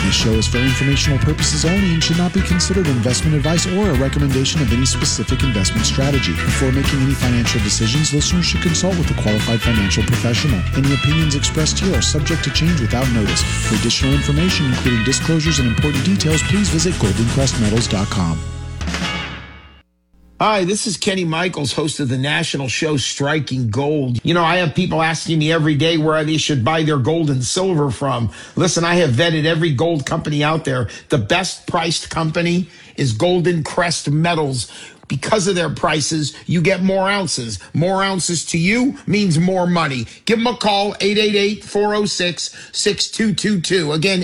This show is for informational purposes only and should not be considered investment advice or a recommendation of any specific investment strategy. Before making any financial decisions, listeners should consult with a qualified financial professional. Any opinions expressed here are subject to change without notice. For additional information, including disclosures and important details, please visit goldencrestmetals.com. Hi, this is Kenny Michaels, host of the national show Striking Gold. You know, I have people asking me every day where they should buy their gold and silver from. Listen, I have vetted every gold company out there. The best priced company is Golden Crest Metals. Because of their prices, you get more ounces. More ounces to you means more money. Give them a call, 888-406-6222. Again,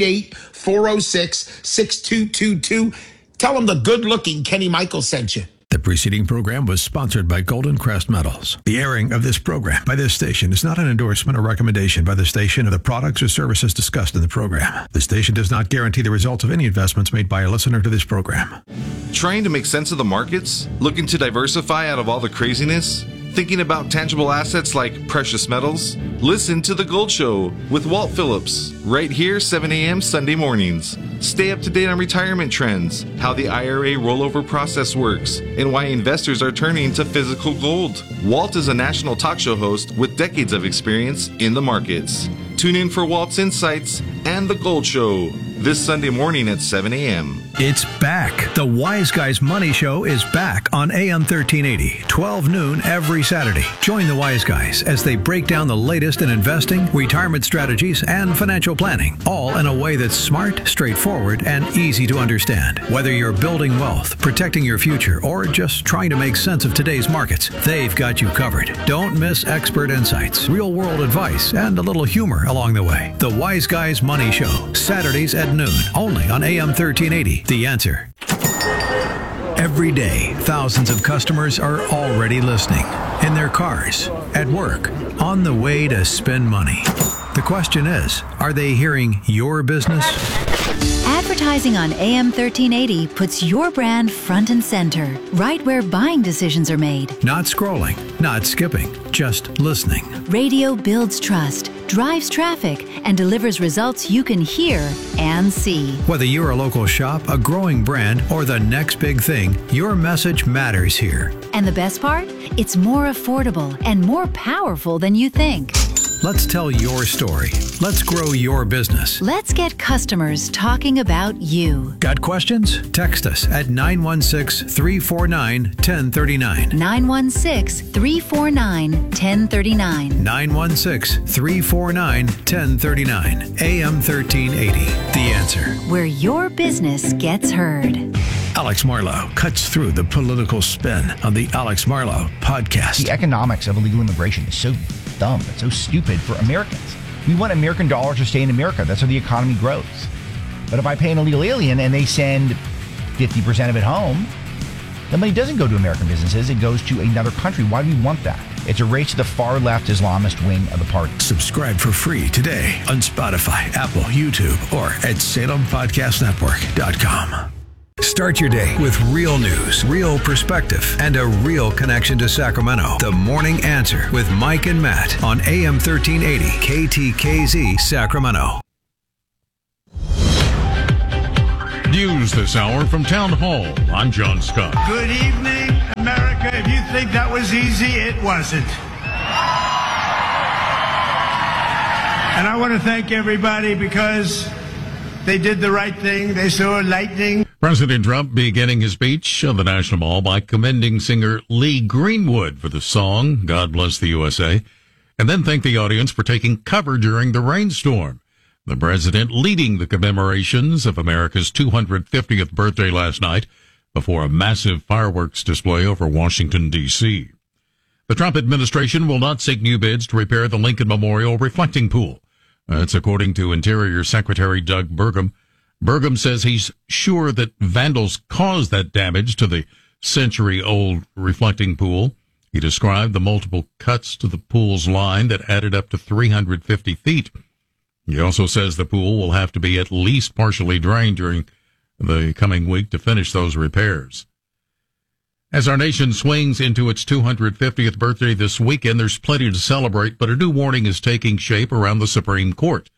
888-406-6222. Tell them the good-looking Kenny Michaels sent you. The preceding program was sponsored by Golden Crest Metals. The airing of this program by this station is not an endorsement or recommendation by the station of the products or services discussed in the program. The station does not guarantee the results of any investments made by a listener to this program. Trying to make sense of the markets? Looking to diversify out of all the craziness? Thinking about tangible assets like precious metals? Listen to The Gold Show with Walt Phillips, right here 7 a.m. Sunday mornings. Stay up to date on retirement trends, how the IRA rollover process works, and why investors are turning to physical gold. Walt is a national talk show host with decades of experience in the markets. Tune in for Walt's insights and The Gold Show this Sunday morning at 7 a.m. It's back. The Wise Guys Money Show is back on AM 1380, 12 noon every Saturday. Join the Wise Guys as they break down the latest in investing, retirement strategies, and financial planning, all in a way that's smart, straightforward, and easy to understand. Whether you're building wealth, protecting your future, or just trying to make sense of today's markets, they've got you covered. Don't miss expert insights, real-world advice, and a little humor along the way. The Wise Guys Money Show, Saturdays at noon, only on AM 1380. The Answer. Every day, thousands of customers are already listening. In their cars, at work, on the way to spend money. The question is, are they hearing your business? Advertising on AM 1380 puts your brand front and center, right where buying decisions are made. Not scrolling, not skipping, just listening. Radio builds trust, drives traffic, and delivers results you can hear and see. Whether you're a local shop, a growing brand, or the next big thing, your message matters here. And the best part? It's more affordable and more powerful than you think. Let's tell your story. Let's grow your business. Let's get customers talking about you. Got questions? Text us at 916-349-1039. 916-349-1039. 916-349-1039. AM 1380. The Answer. Where your business gets heard. Alex Marlow cuts through the political spin on the Alex Marlow podcast. The economics of illegal immigration is so dumb. It's so stupid for Americans. We want American dollars to stay in America. That's how the economy grows. But if I pay an illegal alien and they send 50% of it home, the money doesn't go to American businesses. It goes to another country. Why do we want that? It's a race to the far left Islamist wing of the party. Subscribe for free today on Spotify, Apple, YouTube, or at SalemPodcastNetwork.com. Start your day with real news, real perspective, and a real connection to Sacramento. The Morning Answer with Mike and Matt on AM 1380 KTKZ Sacramento. News this hour from Town Hall. I'm John Scott. Good evening, America. If you think that was easy, it wasn't. And I want to thank everybody because they did the right thing. They saw lightning. President Trump beginning his speech on the National Mall by commending singer Lee Greenwood for the song, God Bless the USA, and then thanked the audience for taking cover during the rainstorm. The president leading the commemorations of America's 250th birthday last night before a massive fireworks display over Washington, D.C. The Trump administration will not seek new bids to repair the Lincoln Memorial reflecting pool. That's according to Interior Secretary Doug Burgum. Burgum says he's sure that vandals caused that damage to the century-old reflecting pool. He described the multiple cuts to the pool's line that added up to 350 feet. He also says the pool will have to be at least partially drained during the coming week to finish those repairs. As our nation swings into its 250th birthday this weekend, there's plenty to celebrate, but a new warning is taking shape around the Supreme Court.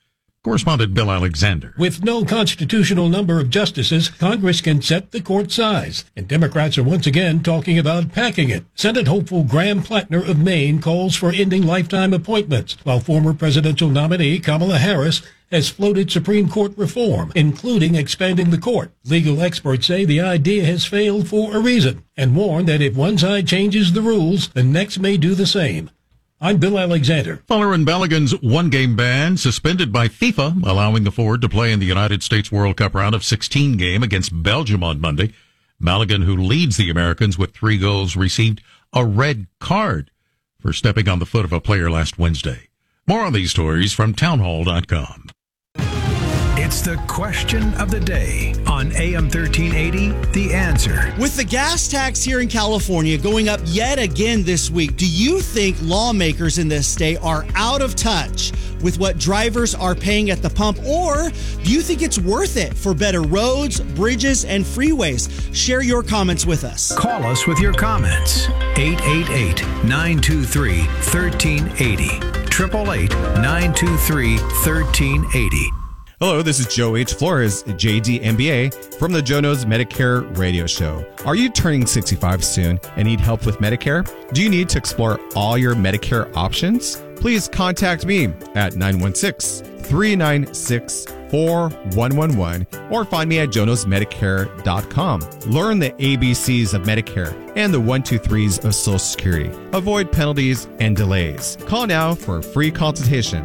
Correspondent Bill Alexander. With no constitutional number of justices, Congress can set the court size. And Democrats are once again talking about packing it. Senate hopeful Graham Plattner of Maine calls for ending lifetime appointments, while former presidential nominee Kamala Harris has floated Supreme Court reform, including expanding the court. Legal experts say the idea has failed for a reason and warn that if one side changes the rules, the next may do the same. I'm Bill Alexander. Fuller and Balogun's one-game ban suspended by FIFA, allowing the forward to play in the United States World Cup round of 16 game against Belgium on Monday. Balogun, who leads the Americans with 3 goals, received a red card for stepping on the foot of a player last Wednesday. More on these stories from townhall.com. It's the question of the day on AM 1380, The Answer. With the gas tax here in California going up yet again this week, do you think lawmakers in this state are out of touch with what drivers are paying at the pump? Or do you think it's worth it for better roads, bridges, and freeways? Share your comments with us. Call us with your comments. 888-923-1380. 888-923-1380. Hello, this is Joe H. Flores, JD MBA from the Joe Knows Medicare radio show. Are you turning 65 soon and need help with Medicare? Do you need to explore all your Medicare options? Please contact me at 916-396-4111 or find me at joeknowsmedicare.com. Learn the ABCs of Medicare and the 1-2-3s of Social Security. Avoid penalties and delays. Call now for a free consultation,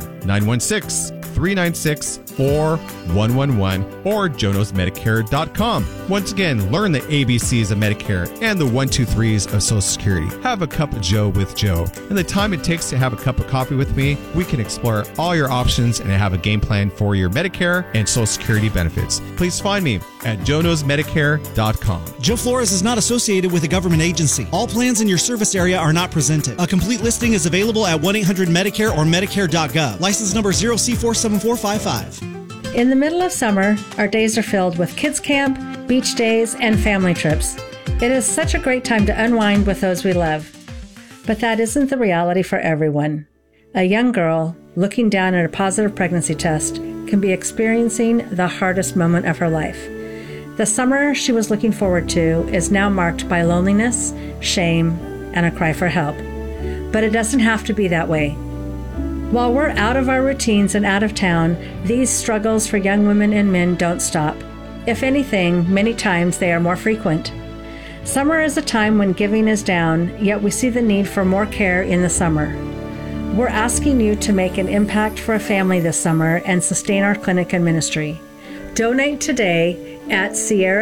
916-396-4111 or joeknowsmedicare.com. Once again, learn the ABCs of Medicare and the 1-2-3s of Social Security. Have a cup of Joe with Joe. In the time it takes to have a cup of coffee with me, we can explore all your options and have a game plan for your Medicare and Social Security benefits. Please find me at joeknowsmedicare.com. Joe Flores is not associated with a government agency. All plans in your service area are not presented. A complete listing is available at 1-800-MEDICARE or medicare.gov. License number 0C47455. In the middle of summer, our days are filled with kids camp, beach days, and family trips. It is such a great time to unwind with those we love. But that isn't the reality for everyone. A young girl looking down at a positive pregnancy test can be experiencing the hardest moment of her life. The summer she was looking forward to is now marked by loneliness, shame, and a cry for help. But it doesn't have to be that way. While we're out of our routines and out of town, these struggles for young women and men don't stop. If anything, many times they are more frequent. Summer is a time when giving is down, yet we see the need for more care in the summer. We're asking you to make an impact for a family this summer and sustain our clinic and ministry. Donate today at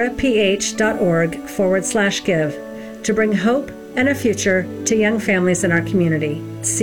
sierraph.org/give to bring hope and a future to young families in our community.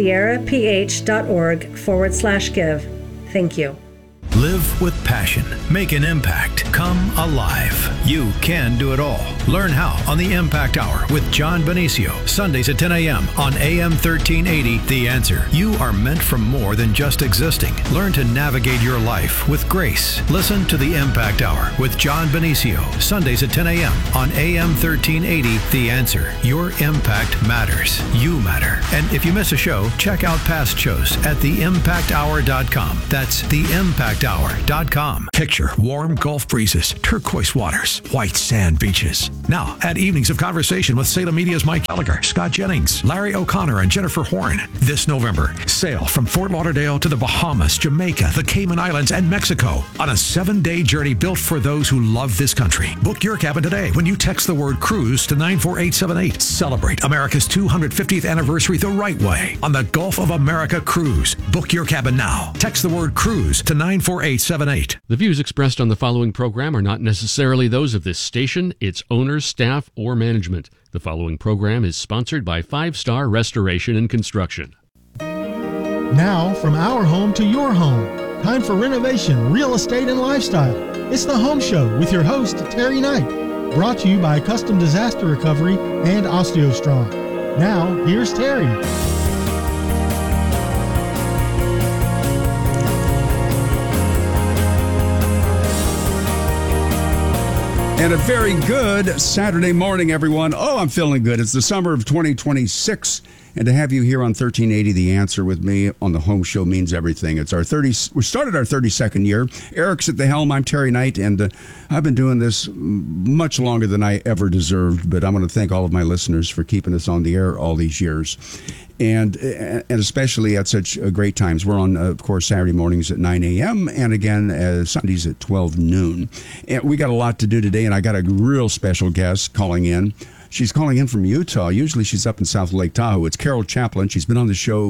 sierraph.org/give. Thank you. Live with passion. Make an impact. Come alive. You can do it all. Learn how on the Impact Hour with John Benicio. Sundays at 10 a.m. on AM 1380. The Answer. You are meant for more than just existing. Learn to navigate your life with grace. Listen to the Impact Hour with John Benicio. Sundays at 10 a.m. on AM 1380. The Answer. Your impact matters. You matter. And if you miss a show, check out past shows at theimpacthour.com. That's theimpacthour.com. Picture warm Gulf breezes, turquoise waters, white sand beaches. Now, add evenings of conversation with Salem Media's Mike Gallagher, Scott Jennings, Larry O'Connor, and Jennifer Horn. This November, sail from Fort Lauderdale to the Bahamas, Jamaica, the Cayman Islands, and Mexico on a 7-day journey built for those who love this country. Book your cabin today when you text the word cruise to 94878. Celebrate America's 250th anniversary the right way on the Gulf of America Cruise. Book your cabin now. Text the word cruise to 94878. The views expressed on the following program are not necessarily those of this station, its owners, staff, or management. The following program is sponsored by 5 Star Restoration and Construction. Now, from our home to your home. Time for renovation, real estate, and lifestyle. It's the Home Show with your host, Terry Knight. Brought to you by Custom Disaster Recovery and OsteoStrong. Now, here's Terry. And a very good Saturday morning, everyone. Oh, I'm feeling good. It's the summer of 2026. And to have you here on 1380 The Answer with me on the home show means everything. It's our we started our 32nd year. Eric's at the helm. I'm Terry Knight, and I've been doing this much longer than I ever deserved. But I want to thank all of my listeners for keeping us on the air all these years. And especially at such great times. We're on, of course, Saturday mornings at 9 a.m. and again, Sundays at 12 noon. And we got a lot to do today, and I got a real special guest calling in. She's calling in from Utah. Usually she's up in South Lake Tahoe. It's Carol Chaplin. She's been on the show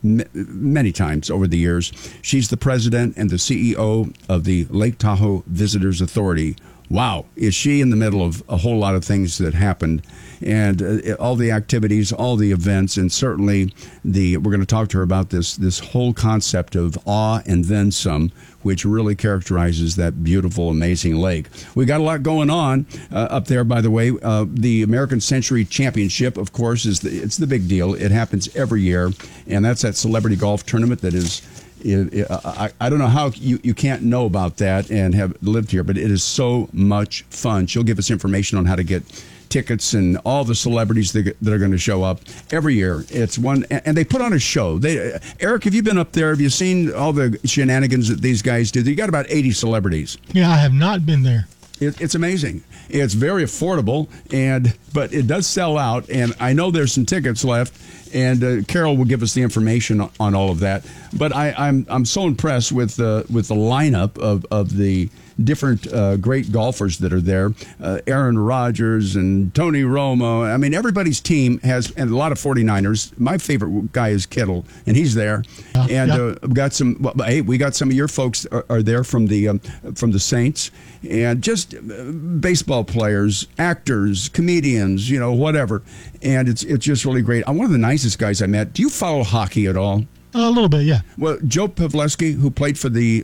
many times over the years. She's the president and the CEO of the Lake Tahoe Visitors Authority. Wow, is she in the middle of a whole lot of things that happened, and all the activities, all the events, and certainly we're going to talk to her about this whole concept of awe and then some, which really characterizes that beautiful, amazing lake. We got a lot going on up there, by the way. The American Century Championship, of course, it's the big deal. It happens every year, and that's that celebrity golf tournament that is. I don't know how you can't know about that and have lived here, but it is so much fun. She'll give us information on how to get tickets and all the celebrities that are going to show up every year. It's one, and they put on a show. Eric, have you been up there? Have you seen all the shenanigans that these guys do? You got about 80 celebrities. Yeah, I have not been there. It's amazing. It's very affordable, but it does sell out, and I know there's some tickets left, and Carol will give us the information on all of that. But I'm so impressed with the lineup of the different great golfers that are there. Aaron Rodgers and Tony Romo. I mean, everybody's team has, and a lot of 49ers. My favorite guy is Kittle, and he's there. And got some. Hey, we got some of your folks are there from the Saints, and just baseball players, actors, comedians, whatever. And it's just really great. I'm one of the nicest guys I met. Do you follow hockey at all? A little bit, yeah. Well, Joe Pavlevsky, who played for the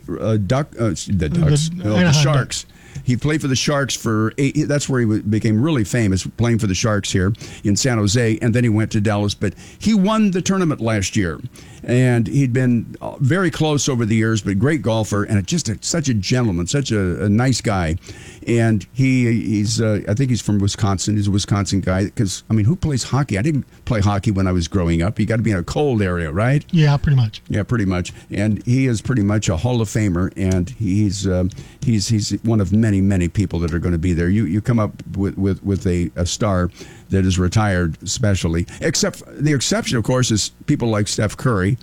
Sharks. He played for the Sharks for 8. That's where he became really famous, playing for the Sharks here in San Jose, and then he went to Dallas. But he won the tournament last year, and he'd been very close over the years, but great golfer, and just such a gentleman, such a nice guy. And he's I think he's from Wisconsin. He's a Wisconsin guy because, I mean, who plays hockey? I didn't play hockey when I was growing up. You got to be in a cold area, right? Yeah, pretty much. Yeah, pretty much. And he is pretty much a Hall of Famer, and he's one of many people that are going to be there. You come up with a star that is retired, especially. The exception, of course, is people like Steph Curry.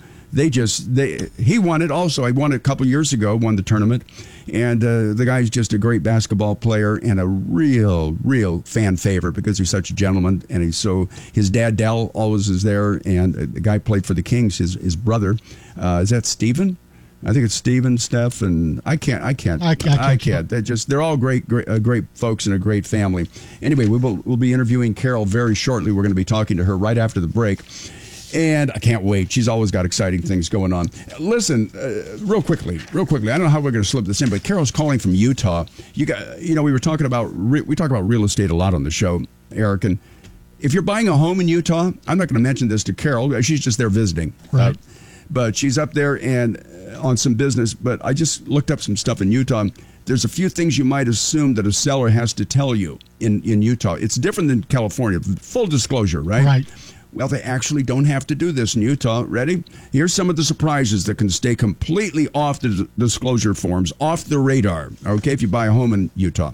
He won it also. I won it a couple years ago, won the tournament. And the guy's just a great basketball player and a real fan favorite because he's such a gentleman. And his dad, Dell, always is there. And the guy played for the Kings, his brother. Is that Steven? I think it's Steven, Steph, and I can't. They're all great folks and a great family. Anyway, we'll be interviewing Carol very shortly. We're going to be talking to her right after the break. And I can't wait. She's always got exciting things going on. Listen, real quickly. I don't know how we're going to slip this in, but Carol's calling from Utah. We were talking about we talk about real estate a lot on the show, Eric. And if you're buying a home in Utah, I'm not going to mention this to Carol. She's just there visiting, right? But she's up there and on some business. But I just looked up some stuff in Utah. There's a few things you might assume that a seller has to tell you in Utah. It's different than California. Full disclosure, right? Right. Well, they actually don't have to do this in Utah. Ready? Here's some of the surprises that can stay completely off the disclosure forms, off the radar, okay, if you buy a home in Utah.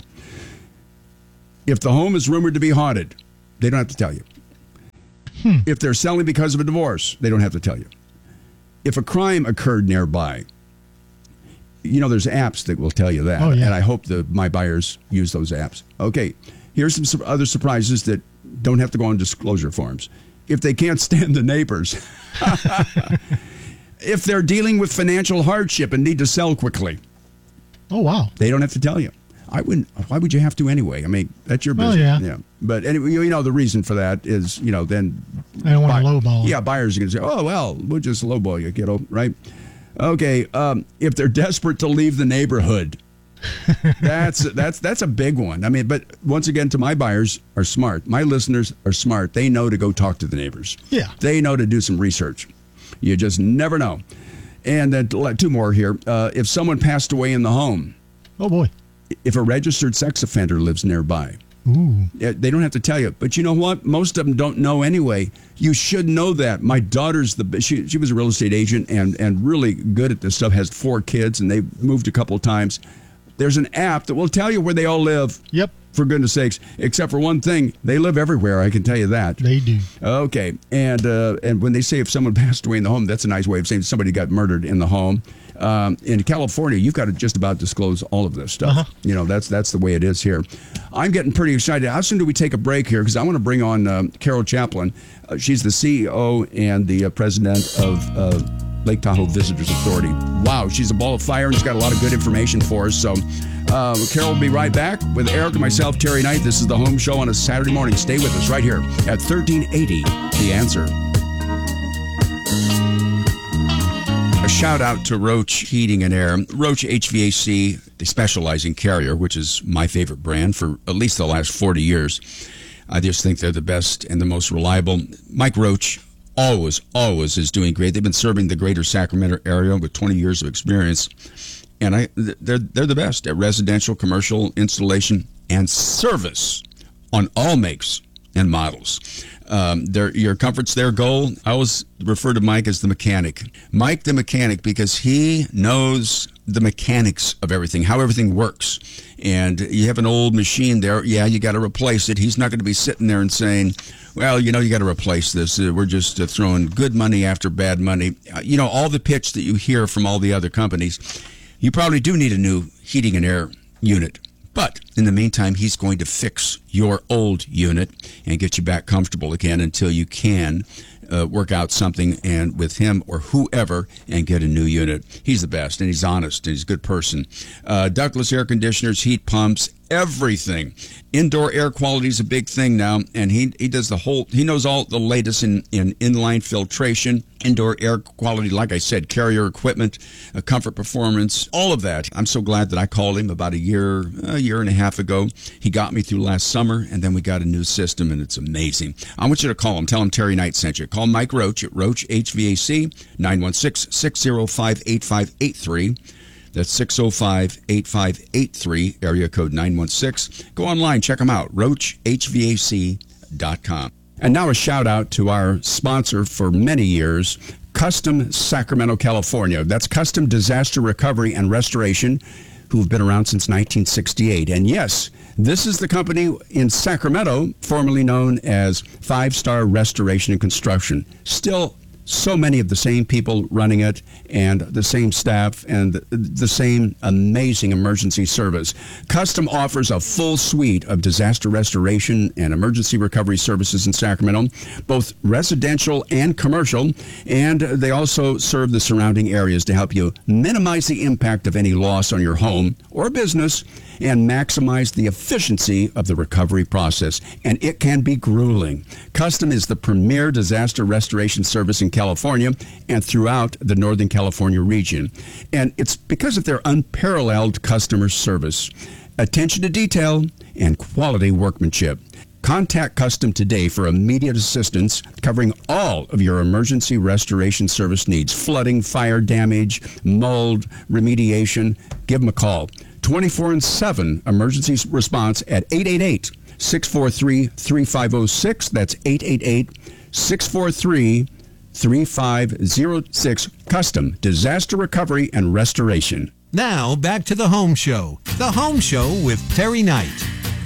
If the home is rumored to be haunted, they don't have to tell you. If they're selling because of a divorce, they don't have to tell you. If a crime occurred nearby, there's apps that will tell you that. Oh, yeah. And I hope my buyers use those apps. Okay, here's some other surprises that don't have to go on disclosure forms. If they can't stand the neighbors. If they're dealing with financial hardship and need to sell quickly. Oh, wow. They don't have to tell you. I wouldn't. Why would you have to anyway? I mean, that's your business. Yeah. But anyway, the reason for that is, then I don't want to lowball. Yeah, buyers are going to say, "Oh well, we'll just lowball you, kiddo." Right? Okay. If they're desperate to leave the neighborhood, that's a big one. I mean, but once again, my buyers are smart. My listeners are smart. They know to go talk to the neighbors. Yeah. They know to do some research. You just never know. And then two more here. If someone passed away in the home. Oh boy. if a registered sex offender lives nearby. Ooh. They don't have to tell you. But you know what? Most of them don't know anyway. You should know that. My daughter's she was a real estate agent and really good at this stuff, has 4 kids, and they've moved a couple of times. There's an app that will tell you where they all live. Yep. For goodness sakes, except for one thing, they live everywhere. I can tell you that. They do. Okay, and when they say if someone passed away in the home, that's a nice way of saying somebody got murdered in the home. In California, you've got to just about disclose all of this stuff. You know, that's the way it is here. I'm getting pretty excited. How soon do we take a break here? Because I want to bring on Carol Chaplin. She's the CEO and the president of Lake Tahoe Visitors Authority. Wow, she's a ball of fire and she's got a lot of good information for us. So Carol will be right back with Eric and myself, Terry Knight. This is the Home Show on a Saturday morning. Stay with us right here at 1380 The Answer. A shout out to Roach Heating and Air. Roach HVAC, they specialize in Carrier, which is my favorite brand for at least the last 40 years. I just think they're the best and the most reliable. Mike Roach always is doing great. They've been serving the greater Sacramento area with 20 years of experience. And they're the best at residential, commercial installation and service on all makes and models. Your comfort's their goal. I always refer to Mike as the mechanic. Mike the mechanic, because he knows the mechanics of everything, how everything works. And you have an old machine there, yeah, you got to replace it. He's not going to be sitting there and saying, well, you got to replace this. We're just throwing good money after bad money. All the pitch that you hear from all the other companies. You probably do need a new heating and air unit. But in the meantime, he's going to fix your old unit and get you back comfortable again until you can work out something and with him or whoever and get a new unit. He's the best, and he's honest, and he's a good person. Ductless air conditioners, heat pumps, everything. Indoor air quality is a big thing now, and he does he knows all the latest in inline filtration, indoor air quality, like I said, Carrier equipment, comfort performance, all of that. I'm so glad that I called him about a year and a half ago. He got me through last summer, and then we got a new system, and it's amazing. I want you to call him. Tell him Terry Knight sent you. Call Mike Roach at Roach HVAC, 916-605-8583. That's 605-8583, area code 916. Go online, check them out, roachhvac.com. And now a shout out to our sponsor for many years, Custom Sacramento, California. That's Custom Disaster Recovery and Restoration, who've been around since 1968. And yes, this is the company in Sacramento, formerly known as 5 Star Restoration and Construction. Still so many of the same people running it and the same staff and the same amazing emergency service. Custom offers a full suite of disaster restoration and emergency recovery services in Sacramento, both residential and commercial, and they also serve the surrounding areas to help you minimize the impact of any loss on your home or business and maximize the efficiency of the recovery process. And it can be grueling. Custom is the premier disaster restoration service in California and throughout the Northern California region. And it's because of their unparalleled customer service, attention to detail, and quality workmanship. Contact Custom today for immediate assistance covering all of your emergency restoration service needs. Flooding, fire damage, mold, remediation. Give them a call. 24/7 emergency response at 888-643-3506. That's 888-643-3506. Custom Disaster Recovery and Restoration. Now back to the Home Show. The Home Show with Terry Knight.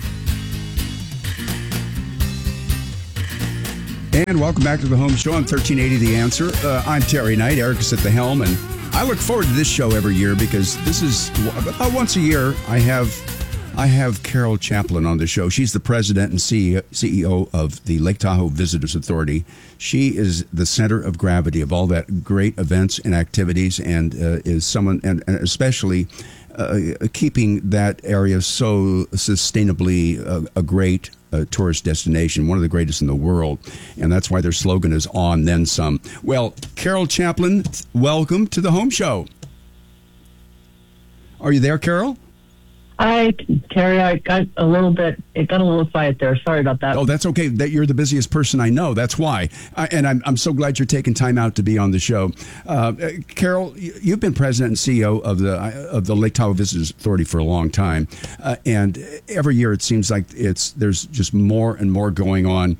And welcome back to the Home Show on 1380 The Answer. I'm Terry Knight. Eric is at the helm, and I look forward to this show every year because this is about once a year I have Carol Chaplin on the show. She's the president and CEO of the Lake Tahoe Visitors Authority. She is the center of gravity of all that great events and activities, and is someone, and especially keeping that area so sustainably a great tourist destination, one of the greatest in the world. And that's why their slogan is On Then Some. Well, Carol Chaplin, welcome to the Home Show. Are you there, Carol? Hi, Terry. It got a little quiet there. Sorry about that. Oh, that's okay. That you're the busiest person I know. That's why. And I'm so glad you're taking time out to be on the show. Carol, you've been president and CEO of the Lake Tahoe Visitors Authority for a long time. And every year it seems like there's just more and more going on.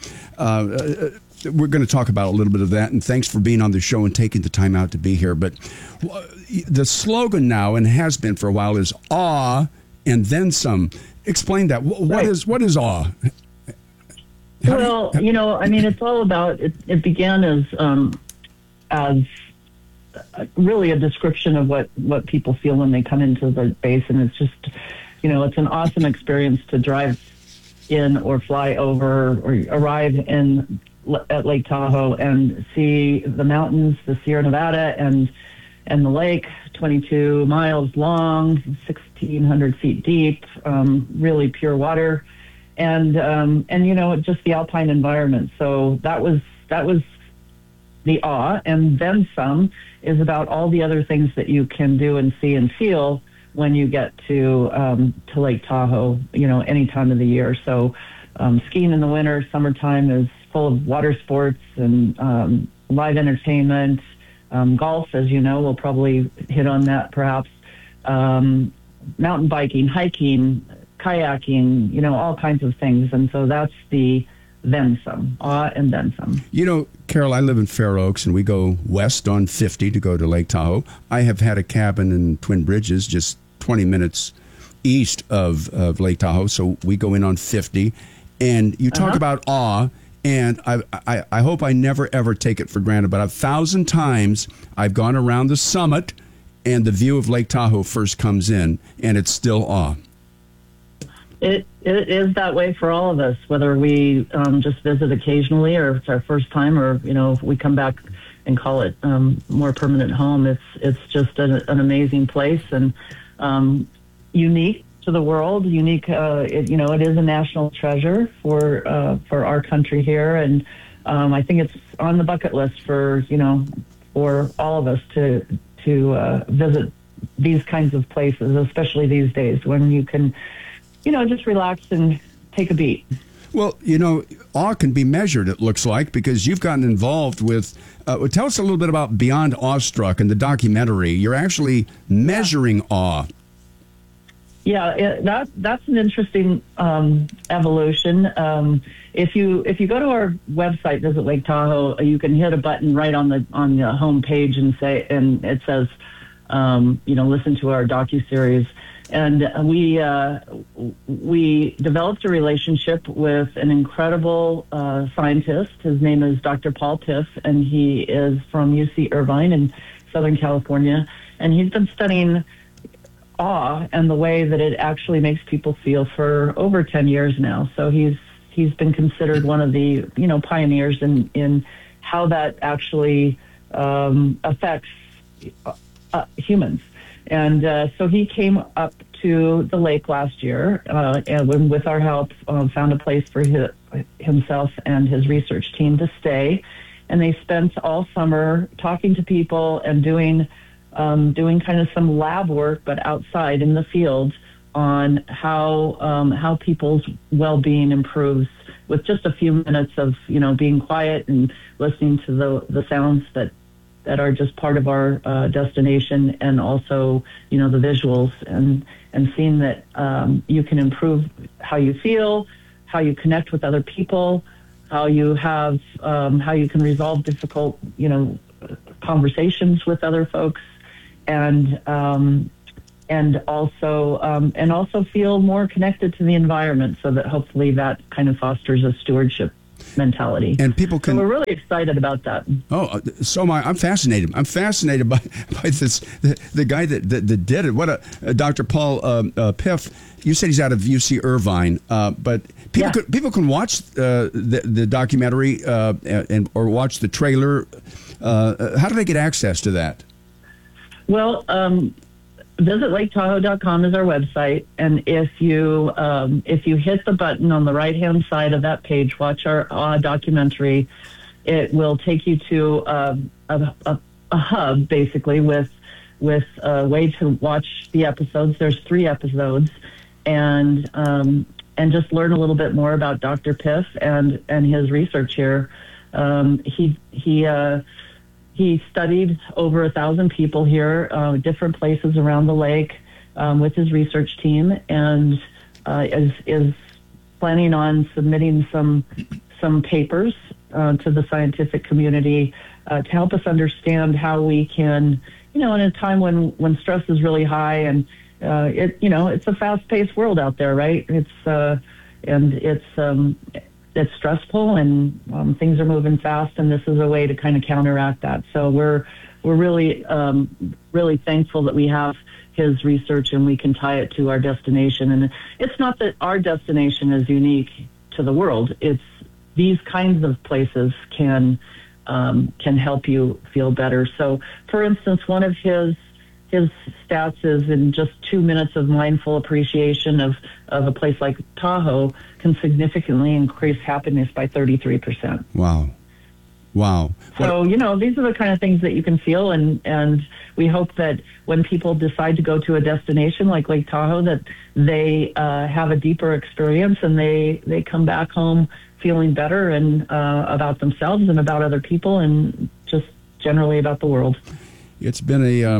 We're going to talk about a little bit of that, and thanks for being on the show and taking the time out to be here. But the slogan now, and has been for a while, is awe and then some. Explain that. What is awe? Well, it's all about. It began as really a description of what people feel when they come into the basin. It's just, it's an awesome experience to drive in or fly over or arrive at Lake Tahoe and see the mountains, the Sierra Nevada, and the lake, 22 miles long, 1,600 feet deep, really pure water, and just the alpine environment. So that was the awe, and then some is about all the other things that you can do and see and feel when you get to Lake Tahoe, any time of the year. So skiing in the winter, summertime is full of water sports and live entertainment. Golf, as you know, we'll probably hit on that perhaps. Mountain biking, hiking, kayaking, all kinds of things. And so that's the then some, awe and then some. Carol, I live in Fair Oaks, and we go west on 50 to go to Lake Tahoe. I have had a cabin in Twin Bridges, just 20 minutes east of Lake Tahoe, so we go in on 50. And you talk about awe, and I hope I never, ever take it for granted, but 1,000 times I've gone around the summit, and the view of Lake Tahoe first comes in, and it's still awe. It is that way for all of us, whether we just visit occasionally or it's our first time, or if we come back and call it more permanent home. It's just an amazing place and unique to the world. Unique, it is a national treasure for our country here, and I think it's on the bucket list for all of us to visit these kinds of places, especially these days when you can. Just relax and take a beat. Well, awe can be measured, it looks like, because you've gotten involved with, tell us a little bit about Beyond Awestruck and the documentary. You're actually measuring awe. Yeah, that's an interesting evolution. If you go to our website, Visit Lake Tahoe, you can hit a button right on the home page and it says, listen to our docuseries. And we developed a relationship with an incredible scientist. His name is Dr. Paul Piff, and he is from UC Irvine in Southern California. And he's been studying awe and the way that it actually makes people feel for over 10 years now. So he's been considered one of the pioneers in how that actually affects humans. And so he came up to the lake last year and with our help found a place for himself and his research team to stay. And they spent all summer talking to people and doing kind of some lab work, but outside in the field, on how people's well-being improves with just a few minutes of being quiet and listening to the sounds that are just part of our destination, and also, the visuals and seeing that you can improve how you feel, how you connect with other people, how you can resolve difficult, conversations with other folks, and also feel more connected to the environment, so that hopefully that kind of fosters a stewardship mentality. And people can. So we're really excited about that. Oh, so am I. I'm fascinated. I'm fascinated by this. The guy that did it. What Dr. Paul Piff. You said he's out of UC Irvine, but people can watch the documentary or watch the trailer. How do they get access to that? Well, visitlaketahoe.com is our website, and if you hit the button on the right-hand side of that page, watch our documentary, it will take you to a hub, basically, with with a way to watch the episodes. There's 3 episodes, and just learn a little bit more about Dr. Piff and his research here. He studied over 1,000 people here, different places around the lake, with his research team, and is planning on submitting some papers to the scientific community to help us understand how we can, in a time when stress is really high and it's a fast-paced world out there, right? It's stressful and things are moving fast, and this is a way to kind of counteract that. So we're really really thankful that we have his research and we can tie it to our destination. And it's not that our destination is unique to the world. It's these kinds of places can help you feel better. So, for instance, one of his stats is in just 2 minutes of mindful appreciation of a place like Tahoe can significantly increase happiness by 33%. Wow. So, these are the kind of things that you can feel, and we hope that when people decide to go to a destination like Lake Tahoe, that they have a deeper experience and they come back home feeling better and about themselves and about other people and just generally about the world. It's been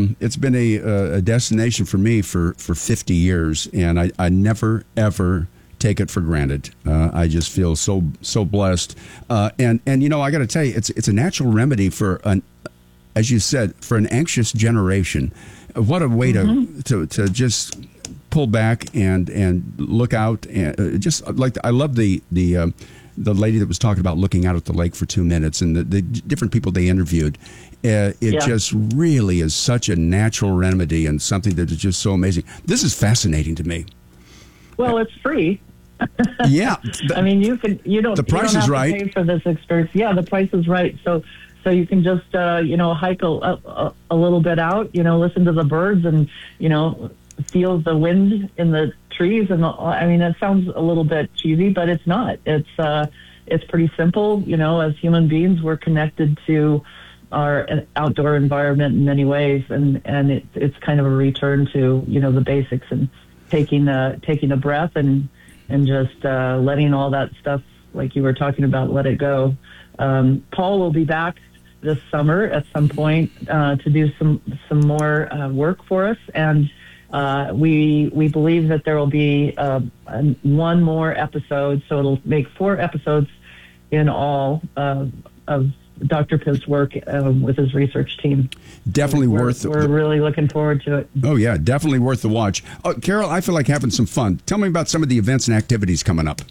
a destination for me for 50 years, and I never ever take it for granted. I just feel so blessed, and I got to tell you, it's a natural remedy for as you said, for an anxious generation. What a way to just pull back and look out, and just like I love the lady that was talking about looking out at the lake for 2 minutes, and the different people they interviewed. Just really is such a natural remedy and something that is just so amazing. This is fascinating to me. Well, it's free. Yeah. I mean, you don't. The price is right. To pay for this experience. Yeah, the price is right. So you can just hike a little bit out. Listen to the birds and feel the wind in the trees. And it sounds a little bit cheesy, but it's not. It's pretty simple. As human beings, we're connected to our outdoor environment in many ways, and it's kind of a return to the basics and taking a breath and just letting all that stuff, like you were talking about, let it go. Paul will be back this summer at some point to do some more work for us, and we believe that there will be one more episode, so it'll make 4 episodes in all of Dr. Piff's work with his research team. Definitely worth it. We're really looking forward to it. Oh, yeah, definitely worth the watch. Oh, Carol, I feel like having some fun. Tell me about some of the events and activities coming up.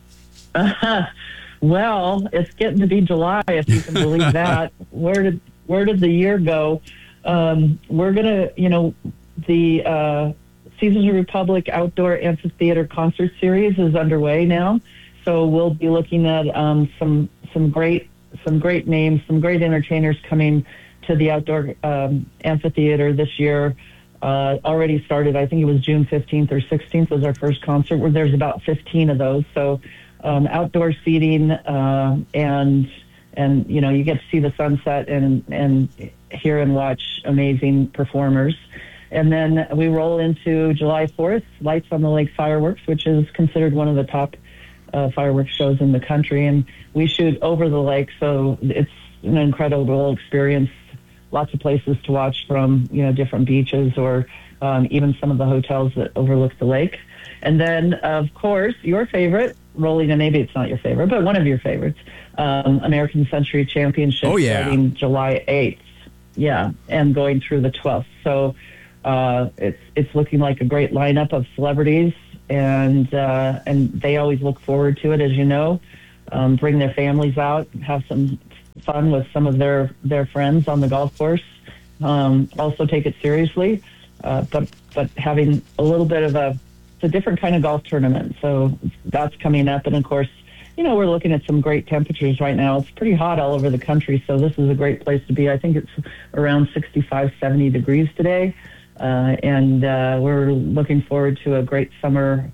Well, it's getting to be July, if you can believe that. Where did the year go? We're going to, the Seasons of Republic Outdoor Amphitheater Concert Series is underway now. So we'll be looking at some great names, some great entertainers coming to the outdoor amphitheater this year. Already started, I think it was June 15th or 16th was our first concert, where there's about 15 of those. So outdoor seating, and you get to see the sunset and hear and watch amazing performers. And then we roll into July 4th, Lights on the Lake Fireworks, which is considered one of the top fireworks shows in the country, and we shoot over the lake, so it's an incredible experience. Lots of places to watch from, different beaches or even some of the hotels that overlook the lake. And then, of course, your favorite, rolling, and maybe it's not your favorite, but one of your favorites, American Century Championship, starting July 8th. Yeah, and going through the 12th. So it's looking like a great lineup of celebrities. And they always look forward to it, as you know. Bring their families out, have some fun with some of their friends on the golf course. Also take it seriously, but having a little bit of it's a different kind of golf tournament. So that's coming up, and of course, we're looking at some great temperatures right now. It's pretty hot all over the country, so this is a great place to be. I think it's around 65, 70 degrees today. And we're looking forward to a great summer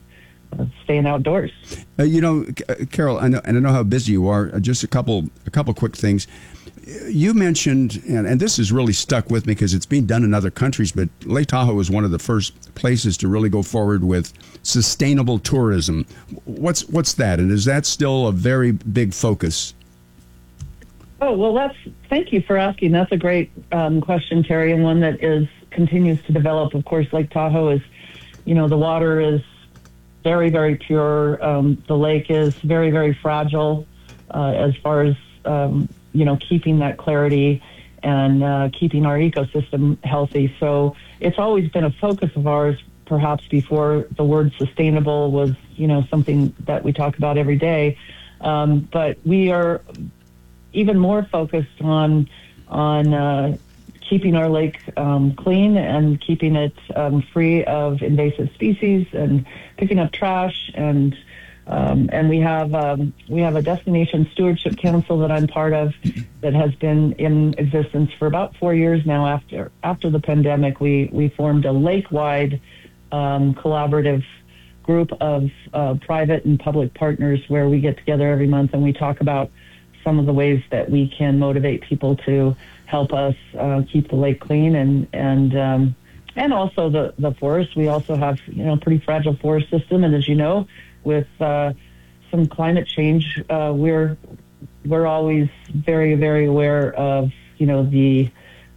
staying outdoors. Carol, I know how busy you are. Just a couple quick things. You mentioned, and this has really stuck with me because it's being done in other countries, but Lake Tahoe was one of the first places to really go forward with sustainable tourism. What's that, and is that still a very big focus? Oh, well, thank you for asking. That's a great question, Terry, and one that continues to develop. Of course, Lake Tahoe is, the water is very, very pure. The lake is very, very fragile as far as, keeping that clarity and keeping our ecosystem healthy. So it's always been a focus of ours, perhaps before the word sustainable was, something that we talk about every day. But we are even more focused on keeping our lake clean and keeping it free of invasive species and picking up trash and we have a destination stewardship council that I'm part of that has been in existence for about 4 years now. After the pandemic, we formed a lake-wide collaborative group of private and public partners where we get together every month and we talk about some of the ways that we can motivate people to help us keep the lake clean and also the forest. We also have pretty fragile forest system, and as you know, with some climate change, we're always very, very aware of the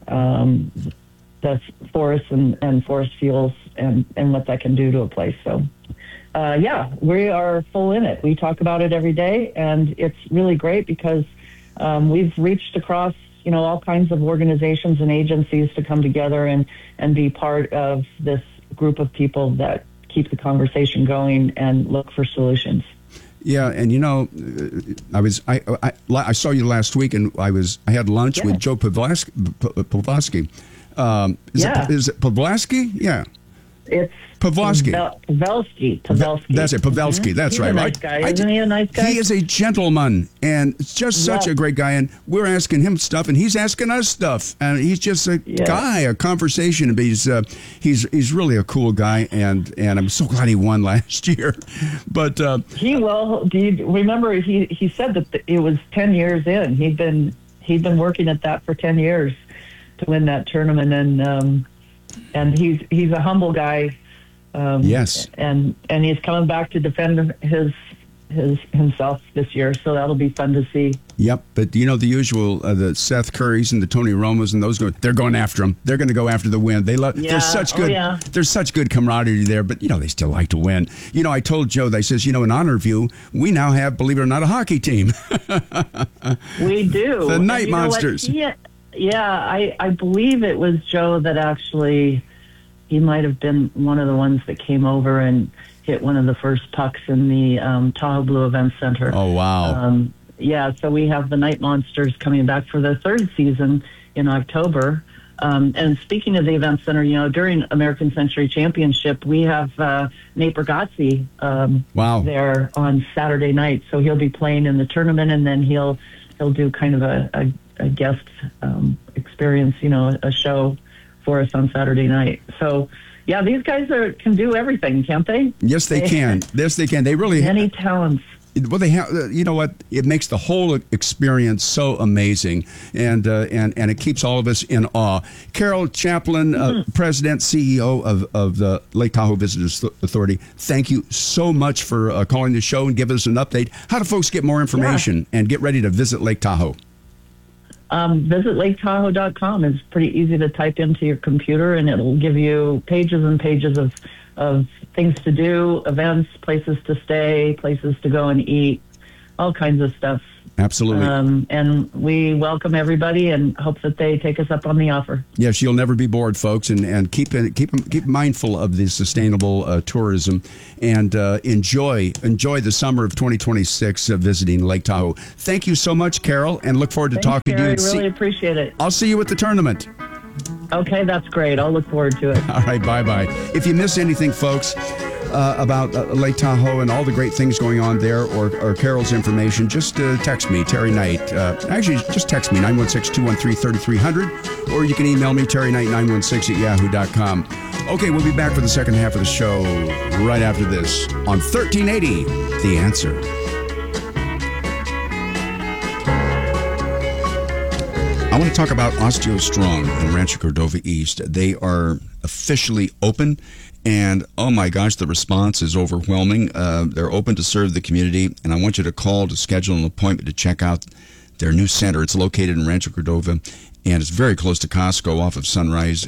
forests and forest fuels and what that can do to a place. So we are full in it. We talk about it every day, and it's really great because we've reached across all kinds of organizations and agencies to come together and be part of this group of people that keep the conversation going and look for solutions. Yeah, and I saw you last week, and I had lunch with Joe Pawlowski. Is it Pawlowski? Yeah. It's Pawlowski. Pavelski. That's it, Pavelski. Mm-hmm. That's He's right, a nice right? guy. Isn't he a nice guy? He is a gentleman and just such a great guy. And we're asking him stuff, and he's asking us stuff. And he's just a guy, a conversation. But he's really a cool guy, and I'm so glad he won last year. But do you remember he said that it was 10 years in. He'd been working at that for 10 years to win that tournament, and he's a humble guy. Yes, and he's coming back to defend himself this year, so that'll be fun to see. Yep, but the usual, the Seth Currys and the Tony Romas and those they're going after him. They're going to go after the win. There's such good, there's such good camaraderie there, but they still like to win. I told Joe, they says, in honor of you, we now have, believe it or not, a hockey team. We do. The Night Monsters. I believe it was Joe that actually. He might have been one of the ones that came over and hit one of the first pucks in the Tahoe Blue Event Center. Oh, wow. So we have the Night Monsters coming back for their third season in October. And speaking of the Event Center, during American Century Championship, we have Nate Bargatze there on Saturday night. So he'll be playing in the tournament, and then he'll do kind of a guest experience, a show for us on Saturday night. So, these guys can do everything, can't they? Yes, they can. Yes, they can. They really many talents. Well, they have. You know what? It makes the whole experience so amazing, and it keeps all of us in awe. Carol Chaplin, President, CEO of the Lake Tahoe Visitors Authority. Thank you so much for calling the show and giving us an update. How do folks get more information and get ready to visit Lake Tahoe? Visit laketahoe.com. It's pretty easy to type into your computer, and it'll give you pages and pages of things to do, events, places to stay, places to go and eat, all kinds of stuff. Absolutely. And we welcome everybody and hope that they take us up on the offer. Yes, you'll never be bored, folks, and keep mindful of the sustainable tourism, and enjoy the summer of 2026 visiting Lake Tahoe. Thank you so much, Carol, and look forward to talking to you. I really appreciate it. I'll see you at the tournament. Okay, that's great. I'll look forward to it. All right, bye-bye. If you miss anything, folks, about Lake Tahoe and all the great things going on there, or Carol's information, just text me, Terry Knight. Actually, just text me, 916-213-3300, or you can email me, terryknight916@yahoo.com. Okay, we'll be back for the second half of the show right after this on 1380, The Answer. I want to talk about OsteoStrong in Rancho Cordova East. They are officially open, and oh my gosh, the response is overwhelming. They're open to serve the community, and I want you to call to schedule an appointment to check out their new center. It's located in Rancho Cordova, and it's very close to Costco off of Sunrise.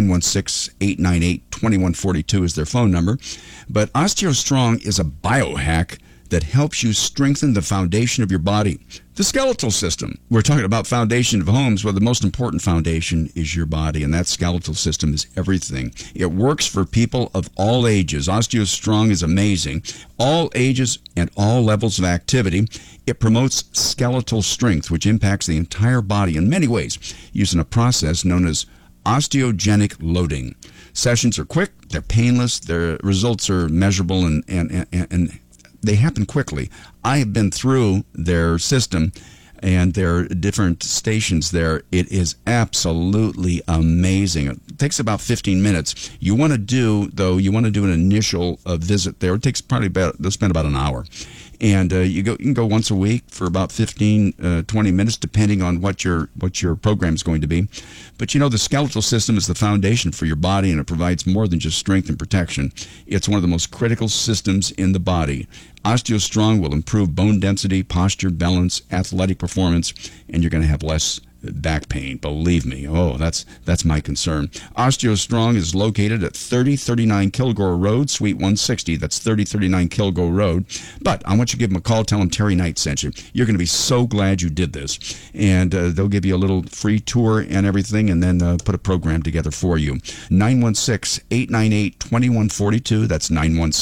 916-898-2142 is their phone number. But OsteoStrong is a biohack that helps you strengthen the foundation of your body, the skeletal system. We're talking about foundation of homes. Well, the most important foundation is your body, and that skeletal system is everything. It works for people of all ages. OsteoStrong is amazing. All ages and all levels of activity. It promotes skeletal strength, which impacts the entire body in many ways, using a process known as osteogenic loading. Sessions are quick, they're painless, their results are measurable, and they happen quickly. I have been through their system and their different stations there. It is absolutely amazing. It takes about 15 minutes. You want to do an initial visit there. It takes they'll spend about an hour. And you can go once a week for about 15, 20 minutes, depending on what your program is going to be. But the skeletal system is the foundation for your body, and it provides more than just strength and protection. It's one of the most critical systems in the body. OsteoStrong will improve bone density, posture, balance, athletic performance, and you're going to have less back pain. Believe me. Oh, that's my concern. OsteoStrong is located at 3039 Kilgore Road, Suite 160. That's 3039 Kilgore Road. But I want you to give them a call. Tell them Terry Knight sent you. You're going to be so glad you did this. And they'll give you a little free tour and everything, and then put a program together for you. 916-898-2142. That's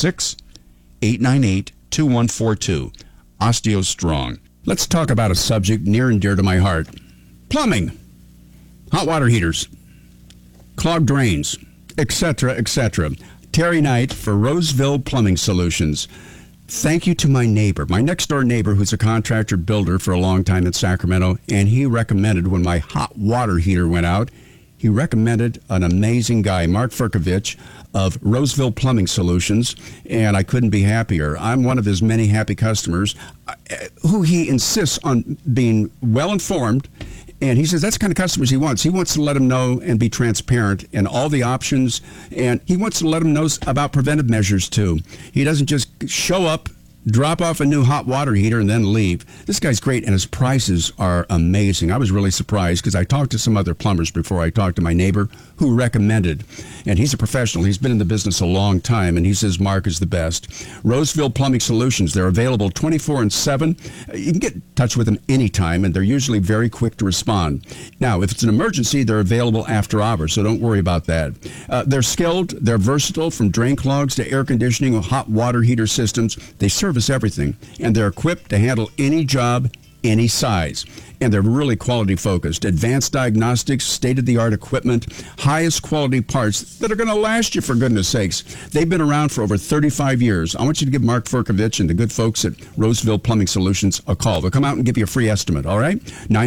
916-898-2142. OsteoStrong. Let's talk about a subject near and dear to my heart. Plumbing, hot water heaters, clogged drains, etc., etc. Terry Knight for Roseville Plumbing Solutions. Thank you to my neighbor, my next-door neighbor, who's a contractor builder for a long time in Sacramento, and he recommended when my hot water heater went out, he recommended an amazing guy, Mark Furkovich of Roseville Plumbing Solutions, and I couldn't be happier. I'm one of his many happy customers who he insists on being well-informed. And he says that's the kind of customers he wants. He wants to let them know and be transparent in all the options. And he wants to let them know about preventive measures, too. He doesn't just show up, drop off a new hot water heater, and then leave. This guy's great, and his prices are amazing. I was really surprised because I talked to some other plumbers before I talked to my neighbor who recommended. And he's a professional. He's been in the business a long time, and he says Mark is the best. Roseville Plumbing Solutions. They're available 24/7. You can get in touch with them anytime, and they're usually very quick to respond. Now, if it's an emergency, they're available after hours, so don't worry about that. They're skilled. They're versatile, from drain clogs to air conditioning or hot water heater systems. They service everything, and they're equipped to handle any job, any size. And they're really quality focused. Advanced diagnostics, state-of-the-art equipment, highest quality parts that are going to last you, for goodness sakes. They've been around for over 35 years. I want you to give Mark Furkovich and the good folks at Roseville Plumbing Solutions a call. They'll come out and give you a free estimate, all right?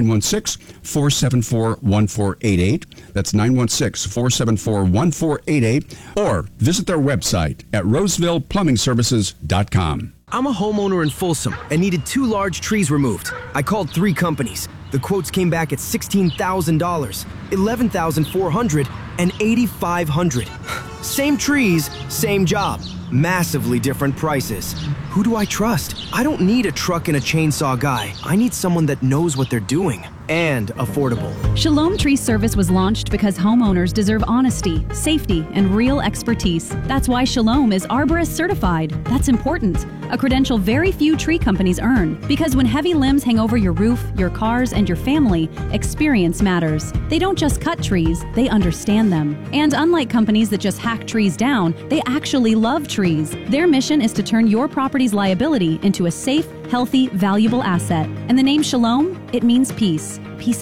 916-474-1488. That's 916-474-1488. Or visit their website at rosevilleplumbingservices.com. I'm a homeowner in Folsom and needed 2 large trees removed. I called 3 companies. The quotes came back at $16,000, $11,400, and $8,500. Same trees, same job. Massively different prices. Who do I trust? I don't need a truck and a chainsaw guy. I need someone that knows what they're doing. And affordable. Shalom Tree Service was launched because homeowners deserve honesty, safety, and real expertise. That's why Shalom is Arborist certified. That's important. A credential very few tree companies earn. Because when heavy limbs hang over your roof, your cars, and your family, experience matters. They don't just cut trees, they understand them. And unlike companies that just hack trees down, they actually love trees. Their mission is to turn your property's liability into a safe, healthy, valuable asset. And the name Shalom, it means peace. Peace